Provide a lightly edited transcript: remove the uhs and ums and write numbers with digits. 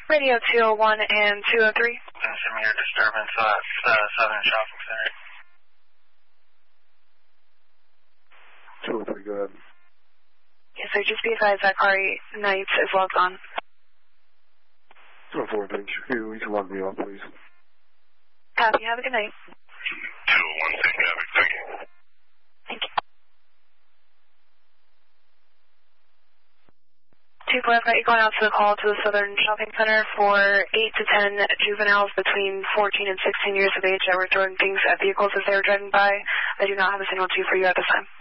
Radio 201 and 203. Severe disturbance at Southern Shopping Center. 203, go ahead. Yes, sir. Just be advised that car Nights is logged on. 204, thanks. You can log me off, please. Copy. Have a good night. 201, thank you. Thank you. To clarify, you're going out to the call to the Southern Shopping Center for 8 to 10 juveniles between 14 and 16 years of age that were throwing things at vehicles as they were driving by. I do not have a signal 2 for you at this time.